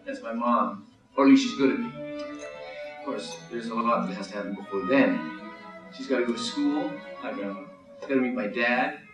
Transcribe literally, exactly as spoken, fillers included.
That's my mom. Or at least she's good at me. Of course, there's a lot that has to happen before then. She's got to go to school. Hi, Grandma. She's got to meet my dad.